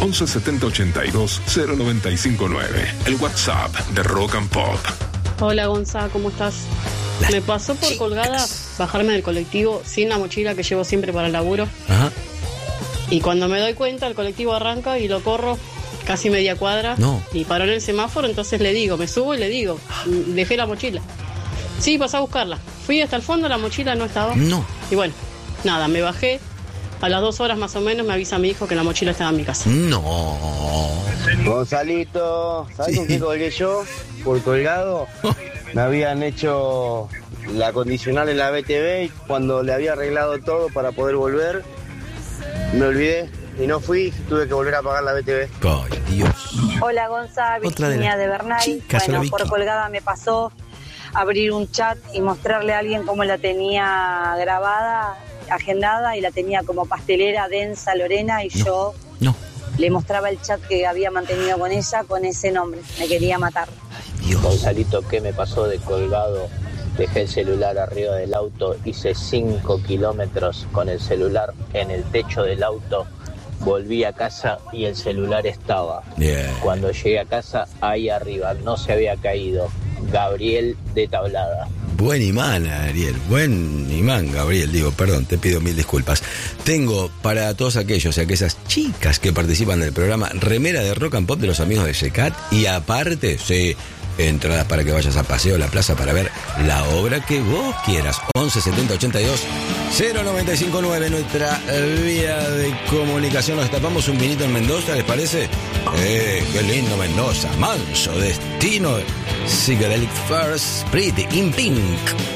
11 70 82 0959. El WhatsApp de Rock and Pop. Hola Gonza, ¿cómo estás? Me pasó por colgada bajarme del colectivo sin la mochila que llevo siempre para el laburo. Ajá. Y cuando me doy cuenta, el colectivo arranca y lo corro casi media cuadra. No. Y paró en el semáforo, entonces le digo, me subo y le digo, dejé la mochila. Sí, pasé a buscarla. Fui hasta el fondo, la mochila no estaba. No. Y bueno, nada, me bajé. A las 2 horas más o menos me avisa mi hijo que la mochila estaba en mi casa. No. Gonzalito, ¿sabes con qué colgué yo? Por colgado. Me habían hecho la condicional en la BTV y cuando le había arreglado todo para poder volver, me olvidé y no fui, tuve que volver a pagar la BTV. Ay, Dios. Hola Gonza, Virginia de Bernay. Bueno, por colgada me pasó abrir un chat y mostrarle a alguien cómo la tenía grabada, agendada, y la tenía como pastelera densa Lorena, y yo le mostraba el chat que había mantenido con ella con ese nombre. Me quería matar. Dios. Gonzalito, ¿qué me pasó de colgado? Dejé el celular arriba del auto, hice 5 kilómetros con el celular en el techo del auto, volví a casa y el celular estaba. Bien. Cuando llegué a casa, ahí arriba, no se había caído. Gabriel de Tablada. Buen imán, Ariel. Buen imán, Gabriel. Digo, perdón, te pido mil disculpas. Tengo para todos aquellos y aquellas chicas que participan del programa remera de Rock and Pop de los amigos de Secat. Y aparte, sí, entradas para que vayas a Paseo a la Plaza para ver la obra que vos quieras. 11 70 82 0959, nuestra vía de comunicación. Nos tapamos un vinito en Mendoza, ¿les parece? Qué lindo Mendoza. Manso destino. Psychedelic First, Pretty in Pink.